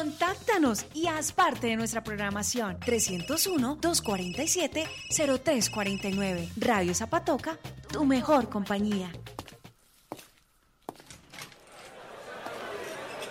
Contáctanos y haz parte de nuestra programación. 301-247-0349. Radio Zapatoca, tu mejor compañía.